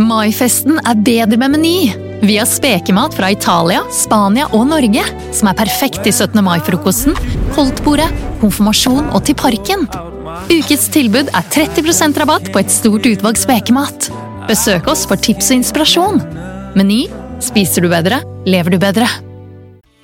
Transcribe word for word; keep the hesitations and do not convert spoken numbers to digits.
Maifesten er bedre med Meny. Vi har spekemat fra Italia, Spania og Norge, som er perfekt til syttende mai-frokosten, koldtbordet, konfirmasjon og til parken. Ukets tilbud er tretti prosent rabatt på et stort utvalg spekemat. Besøk oss for tips og inspirasjon. Meny, spiser du bedre, lever du bedre.